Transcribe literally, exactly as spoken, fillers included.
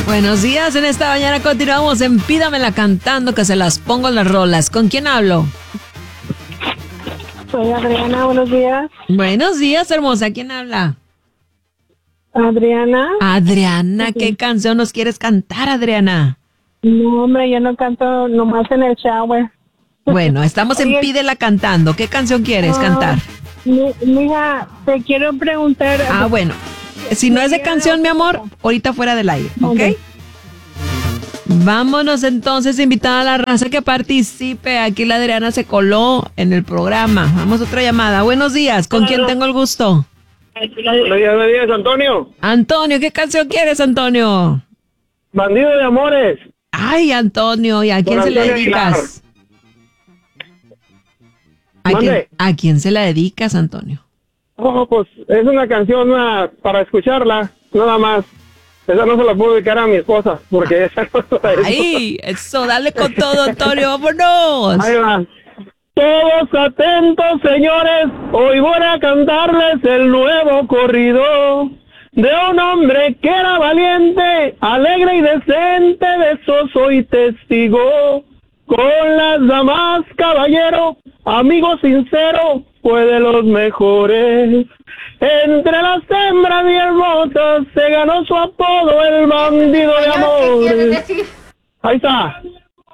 Buenos días, en esta mañana continuamos en Pídamela cantando, que se las pongo las rolas. ¿Con quién hablo? Soy Adriana, buenos días. Buenos días, hermosa. ¿Quién habla? Adriana. Adriana, ¿qué canción nos quieres cantar, Adriana? No, hombre, yo no canto nomás en el shower. Bueno, estamos en Oye, Pídela cantando. ¿Qué canción quieres ah, cantar? mi- Mija, te quiero preguntar. Ah, bueno. Si no es de canción, mi amor, ahorita fuera del aire, ¿ok? Ok. Vámonos entonces a invitar a la raza que participe. Aquí la Adriana se coló en el programa. Vamos a otra llamada. Buenos días, ¿con quién tengo el gusto? Buenos días, buenos días, Antonio. Antonio, ¿qué canción quieres, Antonio? Bandido de amores. Ay, Antonio, ¿y a quién Por se le Antonio dedicas? ¿A quién, Mande. ¿A quién se la dedicas, Antonio? Oh, pues es una canción una, para escucharla, nada más. Esa no se la puedo dedicar a mi esposa, porque esa no se la dedico. Ay, eso, dale con todo, Antonio, vámonos. Ahí va. Todos atentos, señores, hoy voy a cantarles el nuevo corrido de un hombre que era valiente, alegre y decente, de eso soy testigo. Con las damas, caballero, amigo sincero, fue de los mejores. Entre las hembras y hermosas se ganó su apodo, el bandido de amores. Ahí está.